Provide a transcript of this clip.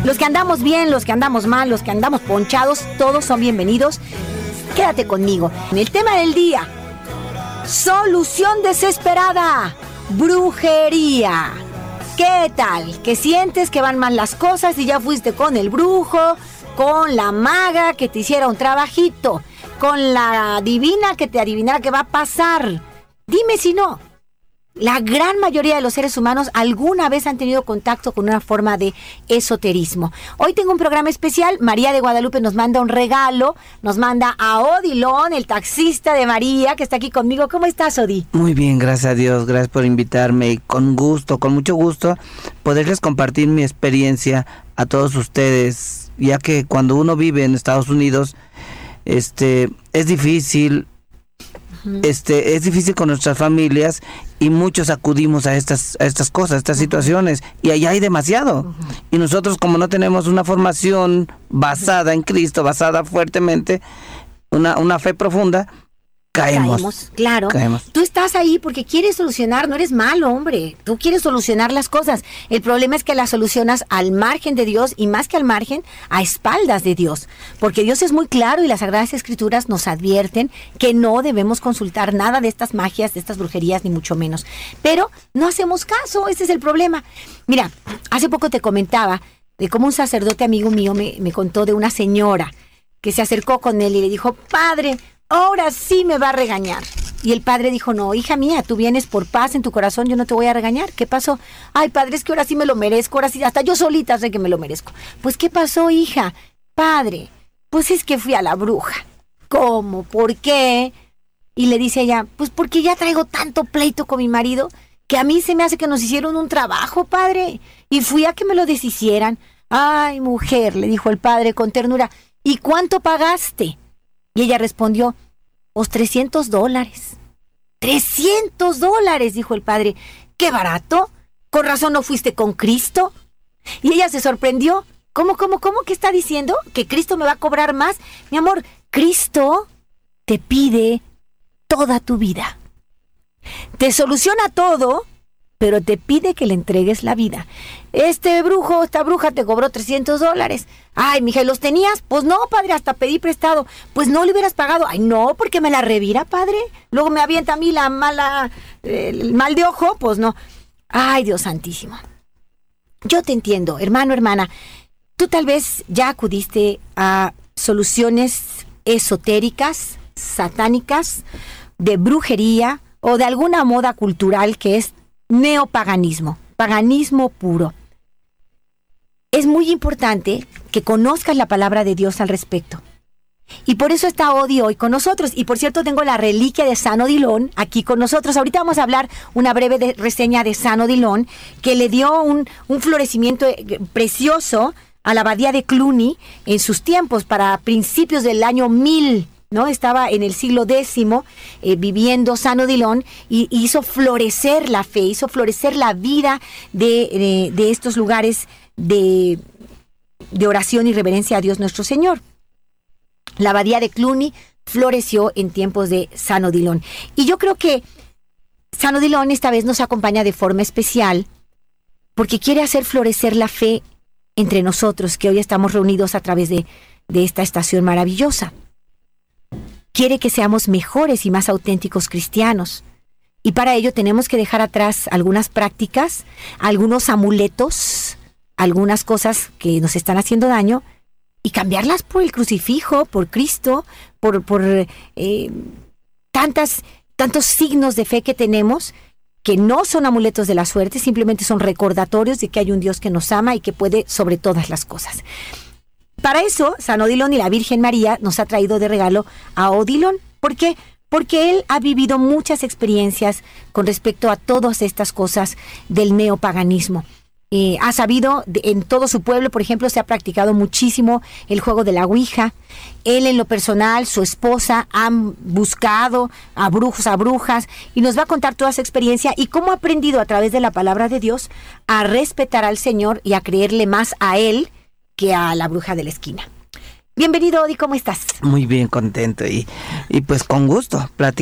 Los que andamos bien, los que andamos mal, los que andamos ponchados, todos son bienvenidos. Quédate conmigo. En el tema del día, solución desesperada, brujería. ¿Qué tal? ¿Que sientes que van mal las cosas y ya fuiste con el brujo, con la maga que te hiciera un trabajito, con la divina que te adivinara qué va a pasar? Dime si no. La gran mayoría de los seres humanos alguna vez han tenido contacto con una forma de esoterismo. Hoy tengo un programa especial. María de Guadalupe nos manda un regalo. Nos manda a Odilon, el taxista de María, que está aquí conmigo. ¿Cómo estás, Odi? Muy bien, gracias a Dios. Gracias por invitarme. Y con gusto, con mucho gusto, poderles compartir mi experiencia a todos ustedes. Ya que cuando uno vive en Estados Unidos, es difícil. Es difícil con nuestras familias y muchos acudimos a estas cosas, a estas situaciones, y allá hay demasiado. Y nosotros, como no tenemos una formación basada en Cristo, basada fuertemente, una fe profunda, caemos. Claro. Caemos. Tú estás ahí porque quieres solucionar, no eres malo, hombre. Tú quieres solucionar las cosas. El problema es que las solucionas al margen de Dios y más que al margen, a espaldas de Dios. Porque Dios es muy claro y las Sagradas Escrituras nos advierten que no debemos consultar nada de estas magias, de estas brujerías, ni mucho menos. Pero no hacemos caso, ese es el problema. Mira, hace poco te comentaba de cómo un sacerdote amigo mío me contó de una señora que se acercó con él y le dijo: Padre, ahora sí me va a regañar. Y el padre dijo: no, hija mía, tú vienes por paz en tu corazón, yo no te voy a regañar. ¿Qué pasó? Ay, padre, es que ahora sí me lo merezco, ahora sí, hasta yo solita sé que me lo merezco. Pues, ¿qué pasó, hija? Padre, pues es que fui a la bruja. ¿Cómo? ¿Por qué? Y le dice ella: pues porque ya traigo tanto pleito con mi marido, que a mí se me hace que nos hicieron un trabajo, padre, y fui a que me lo deshicieran. Ay, mujer, le dijo el padre con ternura, ¿y cuánto pagaste? Y ella respondió: pues $300. $300, dijo el padre. ¡Qué barato! ¿Con razón no fuiste con Cristo? Y ella se sorprendió. ¿Cómo? ¿Qué está diciendo? ¿Que Cristo me va a cobrar más? Mi amor, Cristo te pide toda tu vida. Te soluciona todo, pero te pide que le entregues la vida. Este brujo, esta bruja te cobró $300. Ay, mija, ¿y los tenías? Pues no, padre, hasta pedí prestado. Pues no le hubieras pagado. Ay, no, porque me la revira, padre. Luego me avienta a mí el mal de ojo, pues no. Ay, Dios santísimo. Yo te entiendo, hermano, hermana. Tú tal vez ya acudiste a soluciones esotéricas, satánicas, de brujería o de alguna moda cultural que es neopaganismo, paganismo puro. Es muy importante que conozcas la palabra de Dios al respecto. Y por eso está Odi hoy con nosotros. Y por cierto, tengo la reliquia de San Odilon aquí con nosotros. Ahorita vamos a hablar una breve reseña de San Odilon, que le dio un florecimiento precioso a la abadía de Cluny en sus tiempos, para principios del año 1000. ¿No? Estaba en el siglo X viviendo San Odilon y hizo florecer la fe, hizo florecer la vida de estos lugares de oración y reverencia a Dios nuestro Señor. La abadía de Cluny floreció en tiempos de San Odilon. Y yo creo que San Odilon esta vez nos acompaña de forma especial porque quiere hacer florecer la fe entre nosotros, que hoy estamos reunidos a través de esta estación maravillosa. Quiere que seamos mejores y más auténticos cristianos. Y para ello tenemos que dejar atrás algunas prácticas, algunos amuletos, algunas cosas que nos están haciendo daño y cambiarlas por el crucifijo, por Cristo, por tantos signos de fe que tenemos, que no son amuletos de la suerte, simplemente son recordatorios de que hay un Dios que nos ama y que puede sobre todas las cosas. Para eso, San Odilon y la Virgen María nos ha traído de regalo a Odilon. ¿Por qué? Porque él ha vivido muchas experiencias con respecto a todas estas cosas del neopaganismo. Ha sabido, en todo su pueblo, por ejemplo, se ha practicado muchísimo el juego de la Ouija. Él, en lo personal, su esposa, han buscado a brujos, a brujas, y nos va a contar toda su experiencia y cómo ha aprendido a través de la palabra de Dios a respetar al Señor y a creerle más a Él que a la bruja de la esquina. Bienvenido, Odi, ¿cómo estás? Muy bien, contento y pues con gusto platicar